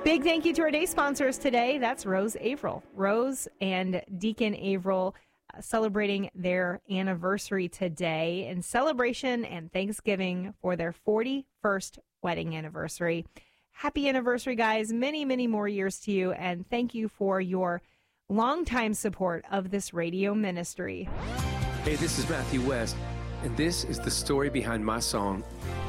Big thank you to our day sponsors today. That's Rose Averill. Rose and Deacon Averill celebrating their anniversary today in celebration and Thanksgiving for their 41st wedding anniversary. Happy anniversary, guys. Many, many more years to you. And thank you for your longtime support of this radio ministry. Hey, this is Matthew West, and this is the story behind my song,